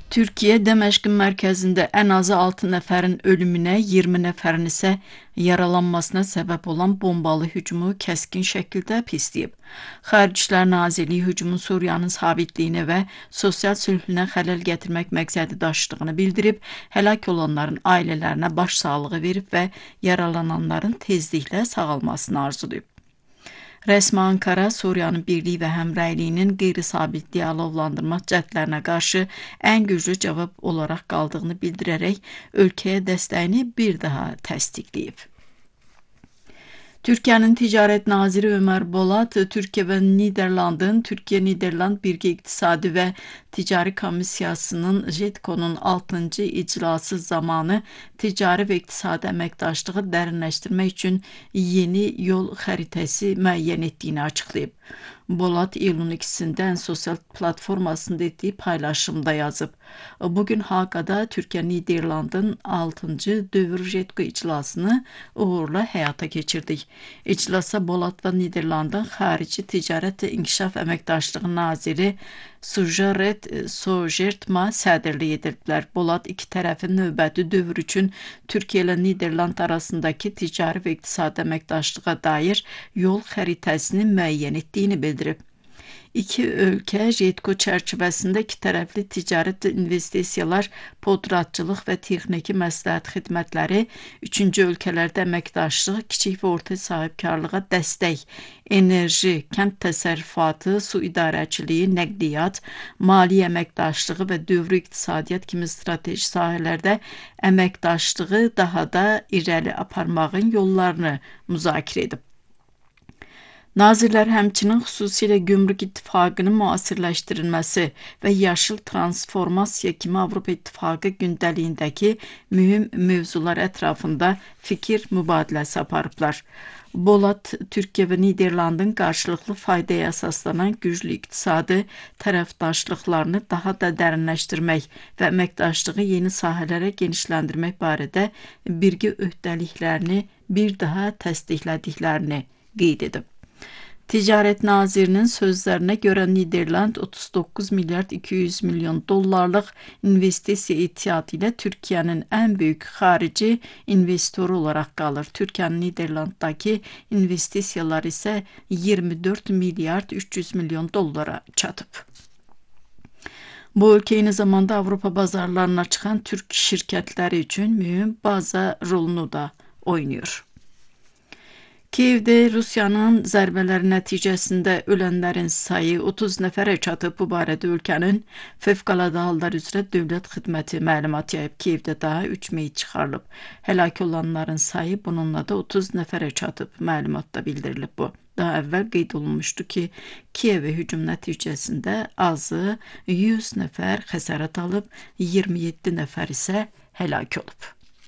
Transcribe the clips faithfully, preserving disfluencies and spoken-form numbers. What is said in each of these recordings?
Türkiyə Dəməşqin mərkəzində ən azı altı nəfərin ölümünə, iyirmi nəfərin isə yaralanmasına səbəb olan bombalı hücumu kəskin şəkildə pisləyib. Xarici İşlər Nazirliyi hücumun Suriyanın sabitliyinə və sosial sülhünə xələl gətirmək məqsədi daşıdığını bildirib, həlak olanların ailələrinə başsağlığı verib və yaralananların tezliklə sağalmasını arzulayıb. Rəsmi Ankara, Suriyanın birliyi və həmrəyliyinin qeyri-sabitliyi alovlandırmaq cəhdlərinə qarşı ən güclü cavab olaraq qaldığını bildirərək ölkəyə dəstəyini bir daha təsdiqləyib. Türkiyənin Ticarət Naziri Ömər Bolat, Türkiyə və Niderlandın Türkiyə-Niderland Birgə İqtisadi və Ticari Komissiyasının JETCO-nun altıncı iclası zamanı ticari və iqtisadi əməkdaşlığı dərinləşdirmək üçün yeni yol xəritəsi müəyyən etdiyini açıqlayıb. Bolat iyulun ikisində ən sosial platformasında etdiyi paylaşımda yazıb. Bugün Haqada Türkiyə-Niderlandın altıncı dövr JETCO iclasını uğurla həyata keçirdik. İclasa Bolat və Niderlandın Xarici Ticarət və İnkişaf Əməkdaşlığı Naziri Sujaret Sojertma sədrlik edildilər. Bolat iki tərəfin növbəti dövr üçün Türkiyə ilə Niderland arasındakı ticari və iqtisadi əməkdaşlığa dair yol xəritəsini müəyyən etdiyini bildirib. İki ölkə JETCO çərçivəsində iki tərəfli ticarət investisiyalar, podratçılıq və texniki məsləhət xidmətləri, üçüncü ölkələrdə əməkdaşlıq, kiçik və orta sahibkarlığa dəstək, enerji, kənd təsərrüfatı, su idarəçiliyi, nəqliyyat, maliyyə əməkdaşlığı və dövrü iqtisadiyyat kimi strateji sahələrdə əməkdaşlığı daha da irəli aparmağın yollarını müzakirə edib. Nazirlər həmçinin xüsusilə Gümrük İttifaqının müasirləşdirilməsi və yaşıl transformasiya kimi Avropa İttifaqı gündəliyindəki mühüm mövzular ətrafında fikir mübadiləsi aparıblar. Bolat, Türkiyə və Niderlandın qarşılıqlı faydaya əsaslanan güclü iqtisadi tərəfdaşlıqlarını daha da dərinləşdirmək və əməkdaşlığı yeni sahələrə genişləndirmək barədə birgə öhdəliklərini bir daha təsdiqlədiklərini qeyd edib. Ticarət Nazirinin sözlərinə görə Niderland otuz doqquz milyard iki yüz milyon dollarlıq investisiya ehtiyatı ilə Türkiyənin ən böyük xarici investoru olaraq qalır. Türkiyənin Niderlanddakı investisiyalar isə iyirmi dörd milyard üç yüz milyon dollara çatıb. Bu ölkə eyni zamanda Avropa bazarlarına çıxan Türk şirkətləri üçün mühüm baza rolunu da oynayır. Kiyevdə Rusiyanın zərbələri nəticəsində ölənlərin sayı otuz nəfərə çatıb. Bu barədə ölkənin Fövqəladə Hallar üzrə Dövlət Xidməti məlumat yayıb. Kiyevdə daha üç meyit çıxarılıb. Həlak olanların sayı bununla da otuz nəfərə çatıb. Məlumatda bildirilib bu. Daha əvvəl qeyd olunmuşdu ki, Kiyevə hücum nəticəsində azı yüz nəfər xəsarət alıb, iyirmi yeddi nəfər isə həlak olub.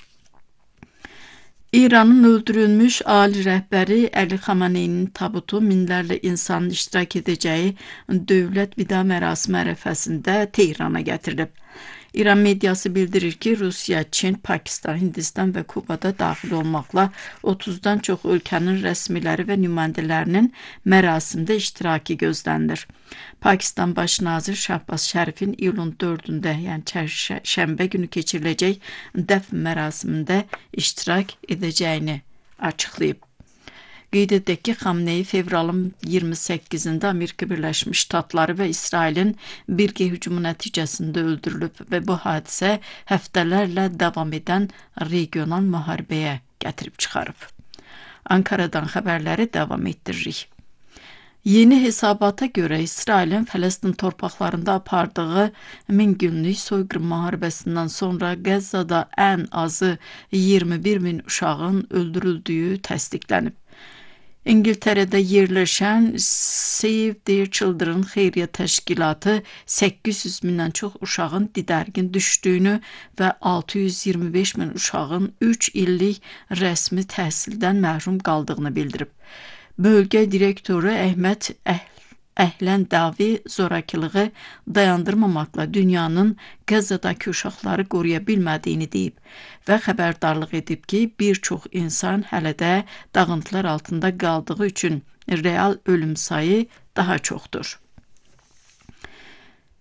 İranın öldürülmüş ali rəhbəri Əli Xameneyinin tabutu minlərlə insanın iştirak edəcəyi dövlət vida mərasimi ərəfəsində Tehrana gətirilib. İran mediası bildirir ki, Rusiya, Çin, Pakistan, Hindistan və Kubada daxil olmaqla otuzdan çox ölkənin rəsmiləri və nümayəndələrinin mərasimdə iştirakı gözlənilir. Pakistan Baş nazir Şahbaz Şərifin iyulun dördündə, yəni çərşənbə günü keçiriləcək dəfn mərasimində iştirak edəcəyini açıqlayıb. Qeyd edək ki, Xamenei fevralın iyirmi səkkizində Amerika Birləşmiş Ştatları və İsrailin birgə hücumu nəticəsində öldürülüb və bu hadisə həftələrlə davam edən regional müharibəyə gətirib çıxarıb. Ankaradan xəbərləri davam etdiririk. Yeni hesabata görə İsrailin Fələstin torpaqlarında apardığı min günlük soyqırım müharibəsindən sonra Qəzzada ən azı iyirmi bir min uşağın öldürüldüyü təsdiqlənib. İngiltərədə yerləşən Save Their Children xeyriyyə təşkilatı səkkiz yüz mindən çox uşağın didərgin düşdüyünü və altı yüz iyirmi beş min uşağın üç illik rəsmi təhsildən məhrum qaldığını bildirib. Bölgə direktoru Əhməd Əhl Əhləndavi zorakılığı dayandırmamaqla dünyanın Qəzzadakı uşaqları qoruya bilmədiyini deyib və xəbərdarlıq edib ki, bir çox insan hələ də dağıntılar altında qaldığı üçün real ölüm sayı daha çoxdur.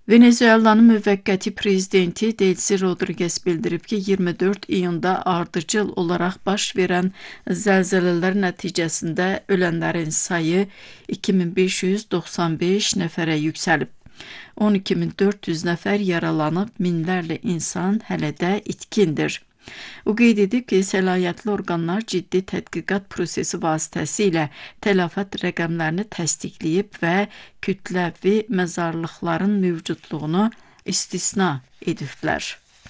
Venezuelanın müvəqqəti prezidenti Delsi Rodriguez bildirib ki, iyirmi dörd iyunda ardıcıl olaraq baş verən zəlzələlər nəticəsində ölənlərin sayı iki min beş yüz doxsan beş nəfərə yüksəlib. on iki min dörd yüz nəfər yaralanıb, minlərlə insan hələ də itkindir. O qeyd edib ki, səlahiyyətli orqanlar ciddi tədqiqat prosesi vasitəsilə tələfat rəqəmlərini təsdiqləyib və kütləvi məzarlıqların mövcudluğunu istisna ediblər.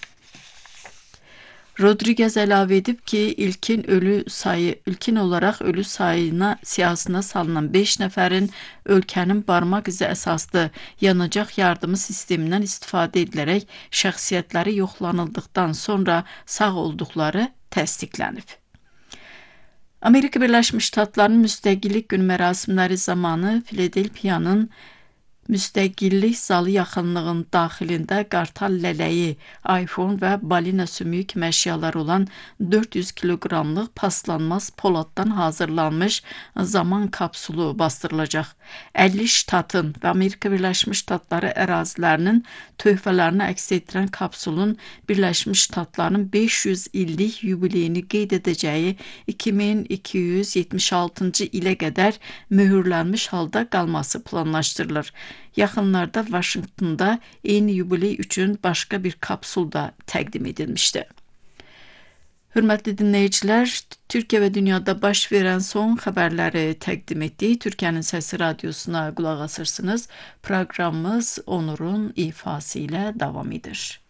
Rodriguez əlavə edib ki, ilkin ölü sayı, ilkin olaraq ölü sayına siyahısına salınan beş nəfərin ölkənin barmaq izi əsaslı yanacaq yardımı sistemindən istifadə edilərək şəxsiyyətləri yoxlanıldıqdan sonra sağ olduqları təsdiqlənib. Amerika Birləşmiş Ştatlarının müstəqillik günü mərasimləri zamanı Filadelfiyanın müstəqillik zalı yaxınlığının daxilində qartal lələyi, iPhone və balina sümüyü kimi əşyalar olan dörd yüz kiloqramlıq paslanmaz poladdan hazırlanmış zaman kapsulu bastırılacaq. əlli ştatın və Amerika Birləşmiş Ştatları ərazilərinin töhfələrini əks etdirən kapsulun Birləşmiş Ştatlarının beş yüz illik yubileyini qeyd edəcəyi iki min iki yüz yetmiş altıncı ilə qədər möhürlənmiş halda qalması planlaşdırılır. Yaxınlarda Vaşinqtonda eyni yubiley üçün başqa bir kapsul da təqdim edilmişdi. Hörmətli dinləyicilər, Türkiyə və dünyada baş verən son xəbərləri təqdim etdik. Türkiyənin Səsi Radiosuna qulaq asırsınız. Proqramımız Onurun ifası ilə davam edir.